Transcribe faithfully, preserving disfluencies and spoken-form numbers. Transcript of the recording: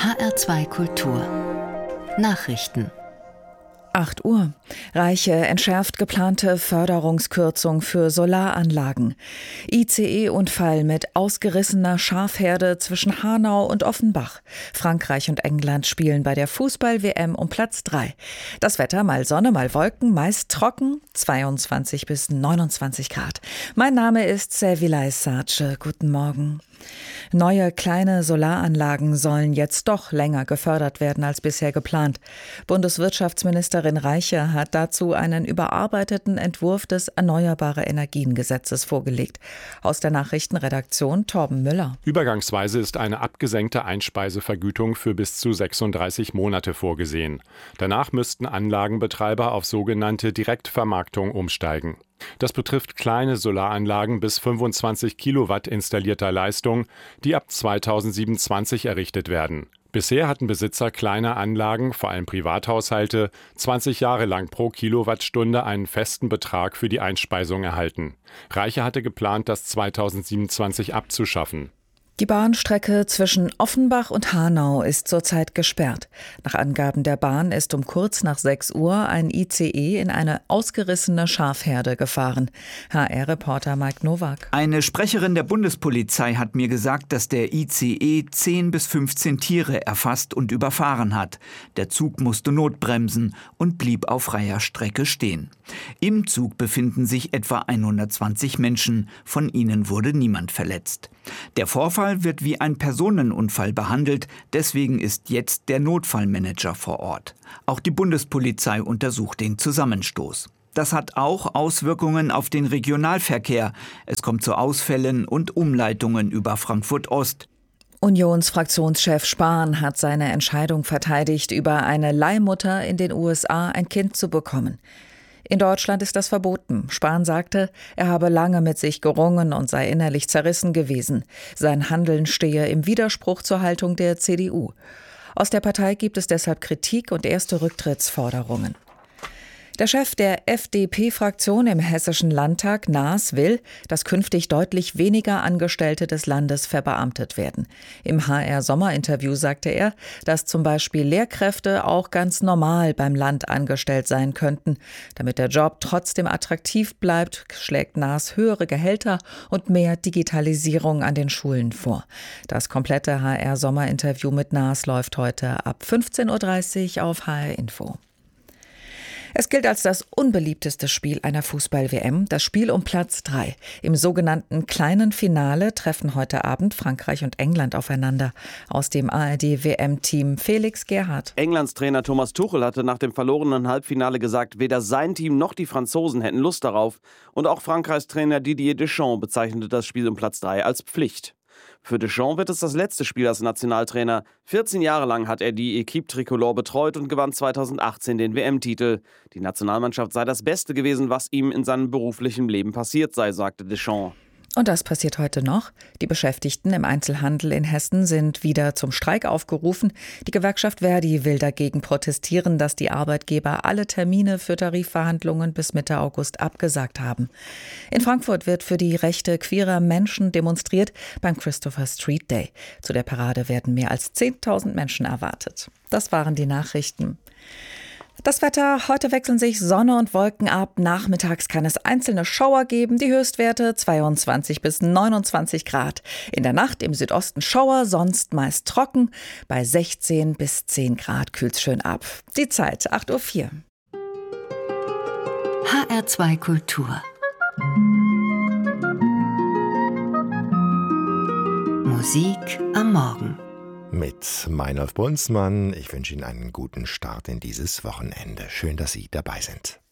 H R zwei Kultur Nachrichten. acht Uhr. Reiche entschärft geplante Förderungskürzung für Solaranlagen. I C E-Unfall mit ausgerissener Schafherde zwischen Hanau und Offenbach. Frankreich und England spielen bei der Fußball-W M um Platz drei. Das Wetter mal Sonne, mal Wolken, meist trocken, zweiundzwanzig bis neunundzwanzig Grad. Mein Name ist Servilay Sace. Guten Morgen. Neue kleine Solaranlagen sollen jetzt doch länger gefördert werden als bisher geplant. Bundeswirtschaftsministerin Reiche hat dazu einen überarbeiteten Entwurf des Erneuerbare-Energien-Gesetzes vorgelegt. Aus der Nachrichtenredaktion Torben Müller. Übergangsweise ist eine abgesenkte Einspeisevergütung für bis zu sechsunddreißig Monate vorgesehen. Danach müssten Anlagenbetreiber auf sogenannte Direktvermarktung umsteigen. Das betrifft kleine Solaranlagen bis fünfundzwanzig Kilowatt installierter Leistung, die ab zweitausendsiebenundzwanzig errichtet werden. Bisher hatten Besitzer kleiner Anlagen, vor allem Privathaushalte, zwanzig Jahre lang pro Kilowattstunde einen festen Betrag für die Einspeisung erhalten. Reiche hatte geplant, das zweitausendsiebenundzwanzig abzuschaffen. Die Bahnstrecke zwischen Offenbach und Hanau ist zurzeit gesperrt. Nach Angaben der Bahn ist um kurz nach sechs Uhr ein I C E in eine ausgerissene Schafherde gefahren. H R-Reporter Mike Nowak. Eine Sprecherin der Bundespolizei hat mir gesagt, dass der I C E zehn bis fünfzehn Tiere erfasst und überfahren hat. Der Zug musste notbremsen und blieb auf freier Strecke stehen. Im Zug befinden sich etwa hundertzwanzig Menschen, von ihnen wurde niemand verletzt. Der Vorfall wird wie ein Personenunfall behandelt, deswegen ist jetzt der Notfallmanager vor Ort. Auch die Bundespolizei untersucht den Zusammenstoß. Das hat auch Auswirkungen auf den Regionalverkehr. Es kommt zu Ausfällen und Umleitungen über Frankfurt Ost. Unionsfraktionschef Spahn hat seine Entscheidung verteidigt, über eine Leihmutter in den U S A ein Kind zu bekommen. In Deutschland ist das verboten. Spahn sagte, er habe lange mit sich gerungen und sei innerlich zerrissen gewesen. Sein Handeln stehe im Widerspruch zur Haltung der C D U. Aus der Partei gibt es deshalb Kritik und erste Rücktrittsforderungen. Der Chef der F D P-Fraktion im Hessischen Landtag, Naas, will, dass künftig deutlich weniger Angestellte des Landes verbeamtet werden. Im H R-Sommerinterview sagte er, dass zum Beispiel Lehrkräfte auch ganz normal beim Land angestellt sein könnten. Damit der Job trotzdem attraktiv bleibt, schlägt Naas höhere Gehälter und mehr Digitalisierung an den Schulen vor. Das komplette H R-Sommerinterview mit Naas läuft heute ab fünfzehn Uhr dreißig auf H R-Info. Es gilt als das unbeliebteste Spiel einer Fußball-W M, das Spiel um Platz drei. Im sogenannten kleinen Finale treffen heute Abend Frankreich und England aufeinander. Aus dem A R D-W M-Team Felix Gerhardt. Englands Trainer Thomas Tuchel hatte nach dem verlorenen Halbfinale gesagt, weder sein Team noch die Franzosen hätten Lust darauf. Und auch Frankreichs Trainer Didier Deschamps bezeichnete das Spiel um Platz drei als Pflicht. Für Deschamps wird es das letzte Spiel als Nationaltrainer. vierzehn Jahre lang hat er die Équipe Tricolore betreut und gewann zweitausendachtzehn den W M-Titel. Die Nationalmannschaft sei das Beste gewesen, was ihm in seinem beruflichen Leben passiert sei, sagte Deschamps. Und das passiert heute noch. Die Beschäftigten im Einzelhandel in Hessen sind wieder zum Streik aufgerufen. Die Gewerkschaft Verdi will dagegen protestieren, dass die Arbeitgeber alle Termine für Tarifverhandlungen bis Mitte August abgesagt haben. In Frankfurt wird für die Rechte queerer Menschen demonstriert beim Christopher Street Day. Zu der Parade werden mehr als zehntausend Menschen erwartet. Das waren die Nachrichten. Das Wetter, heute wechseln sich Sonne und Wolken ab. Nachmittags kann es einzelne Schauer geben. Die Höchstwerte zweiundzwanzig bis neunundzwanzig Grad. In der Nacht im Südosten Schauer, sonst meist trocken. Bei sechzehn bis zehn Grad kühlt's schön ab. Die Zeit acht Uhr vier. H R zwei Kultur Musik am Morgen mit Meinolf Bunzmann. Ich wünsche Ihnen einen guten Start in dieses Wochenende. Schön, dass Sie dabei sind.